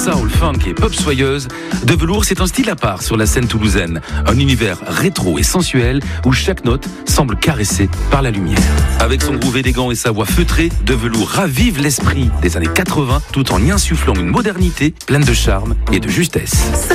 soul, funk et pop soyeuse, De Velours, c'est un style à part sur la scène toulousaine. Un univers rétro et sensuel où chaque note semble caressée par la lumière. Avec son groove élégant et sa voix feutrée, De Velours ravive l'esprit des années 80 tout en y insufflant une modernité pleine de charme et de justesse.